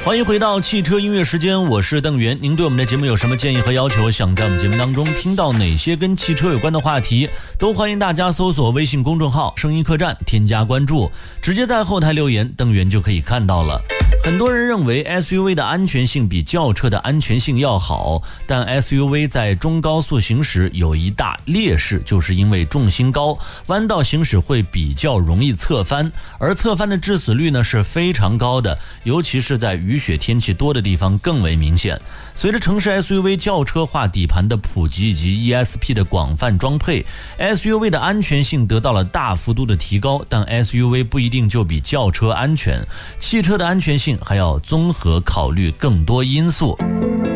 欢迎回到汽车音乐时间，我是邓源。您对我们的节目有什么建议和要求？想在我们节目当中听到哪些跟汽车有关的话题，都欢迎大家搜索微信公众号声音客栈，添加关注，直接在后台留言，邓源就可以看到了。很多人认为 SUV 的安全性比轿车的安全性要好，但 SUV 在中高速行驶有一大劣势，就是因为重心高，弯道行驶会比较容易侧翻，而侧翻的致死率呢是非常高的，尤其是在雨雪天气多的地方更为明显。随着城市 SUV 轿车化底盘的普及以及 ESP 的广泛装配， SUV 的安全性得到了大幅度的提高，但 SUV 不一定就比轿车安全，汽车的安全性还要综合考虑更多因素。